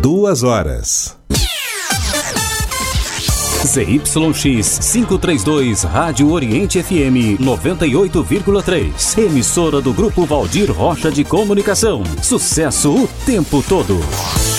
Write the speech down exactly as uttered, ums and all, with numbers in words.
duas horas. Z Y X quinhentos e trinta e dois, Rádio Oriente F M noventa e oito vírgula três. Emissora do Grupo Valdir Rocha de Comunicação. Sucesso o tempo todo.